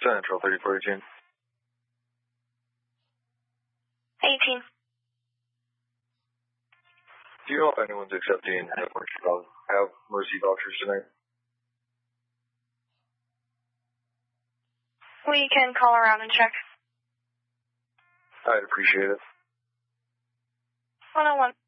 Central 3418. 18. Do you know if anyone's accepting have mercy vouchers tonight? We can call around and check. I'd appreciate it. 101.